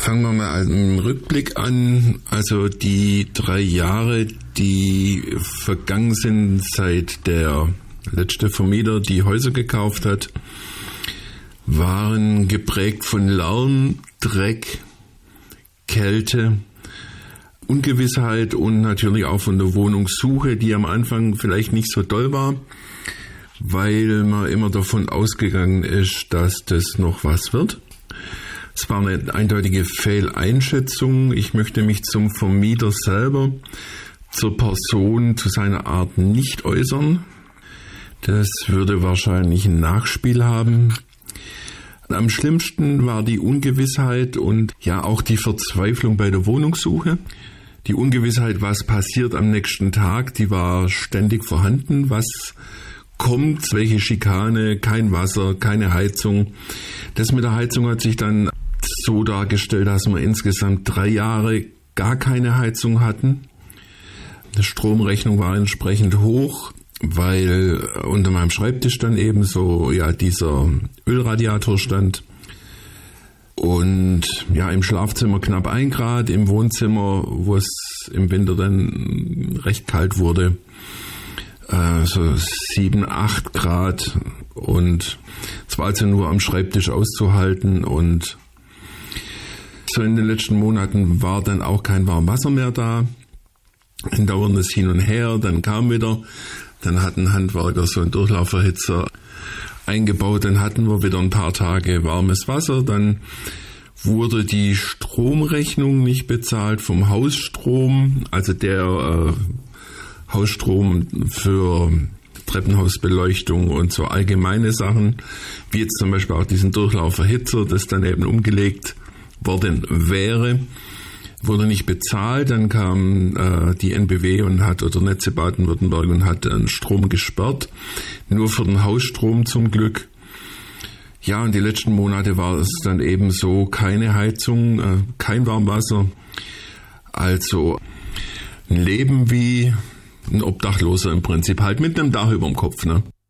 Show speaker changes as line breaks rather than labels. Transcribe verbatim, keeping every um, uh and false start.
Fangen wir mal einen Rückblick an. Also die drei Jahre, die vergangen sind, seit der letzte Vermieter die Häuser gekauft hat, waren geprägt von Lärm, Dreck, Kälte, Ungewissheit und natürlich auch von der Wohnungssuche, die am Anfang vielleicht nicht so doll war, weil man immer davon ausgegangen ist, dass das noch was wird. Es war eine eindeutige Fehleinschätzung. Ich möchte mich zum Vermieter selber, zur Person, zu seiner Art nicht äußern. Das würde wahrscheinlich ein Nachspiel haben. Am schlimmsten war die Ungewissheit und ja auch die Verzweiflung bei der Wohnungssuche. Die Ungewissheit, was passiert am nächsten Tag, die war ständig vorhanden. Was kommt, welche Schikane, kein Wasser, keine Heizung. Das mit der Heizung hat sich dann so dargestellt, dass wir insgesamt drei Jahre gar keine Heizung hatten. Die Stromrechnung war entsprechend hoch, weil unter meinem Schreibtisch dann eben so ja dieser Ölradiator stand. Und ja, im Schlafzimmer knapp ein Grad, im Wohnzimmer, wo es im Winter dann recht kalt wurde, äh, so sieben, acht Grad. Und es war also nur am Schreibtisch auszuhalten. Und so in den letzten Monaten war dann auch kein Warmwasser mehr da. Ein dauerndes Hin und Her, dann kam wieder. Dann hatten Handwerker so einen Durchlauferhitzer eingebaut, dann hatten wir wieder ein paar Tage warmes Wasser, dann wurde die Stromrechnung nicht bezahlt vom Hausstrom, also der äh, Hausstrom für Treppenhausbeleuchtung und so allgemeine Sachen, wie jetzt zum Beispiel auch diesen Durchlauferhitzer, das dann eben umgelegt worden wäre, wurde nicht bezahlt. Dann kam äh, die N B W und hat, oder Netze Baden-Württemberg und hat den Strom gesperrt, nur für den Hausstrom zum Glück. Ja, und die letzten Monate war es dann eben so, keine Heizung, äh, kein Warmwasser, also ein Leben wie ein Obdachloser im Prinzip, halt mit einem Dach über dem Kopf, ne?